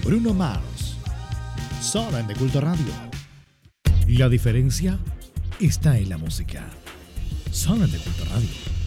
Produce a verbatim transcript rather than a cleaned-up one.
Bruno Mars, solo en De Culto Radio. La diferencia está en la música. Solo en De Culto Radio.